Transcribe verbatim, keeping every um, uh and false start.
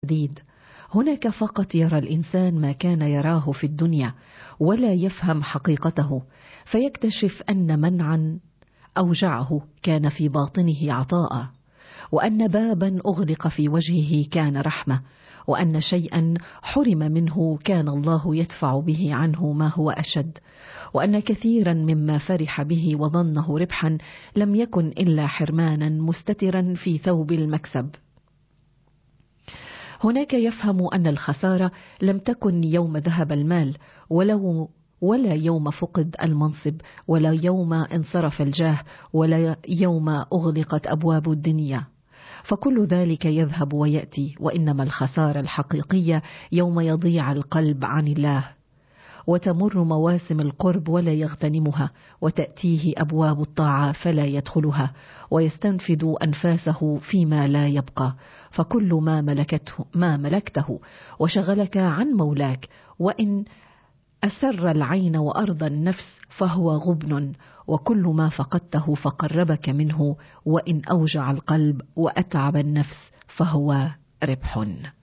جديد. هناك فقط يرى الإنسان ما كان يراه في الدنيا ولا يفهم حقيقته، فيكتشف أن منعا أوجعه كان في باطنه عطاء، وأن بابا أغلق في وجهه كان رحمة، وأن شيئا حرم منه كان الله يدفع به عنه ما هو أشد، وأن كثيرا مما فرح به وظنه ربحا لم يكن إلا حرمانا مستترا في ثوب المكسب. هناك يفهم أن الخسارة لم تكن يوم ذهب المال، ولو ولا يوم فقد المنصب، ولا يوم انصرف الجاه، ولا يوم أغلقت أبواب الدنيا، فكل ذلك يذهب ويأتي، وإنما الخسارة الحقيقية يوم يضيع القلب عن الله، وتمر مواسم القرب ولا يغتنمها، وتأتيه أبواب الطاعة فلا يدخلها، ويستنفد أنفاسه فيما لا يبقى، فكل ما ملكته ما ملكته وشغلك عن مولاك، وإن أسر العين وأرضى النفس فهو غبن، وكل ما فقدته فقربك منه، وإن أوجع القلب وأتعب النفس فهو ربح.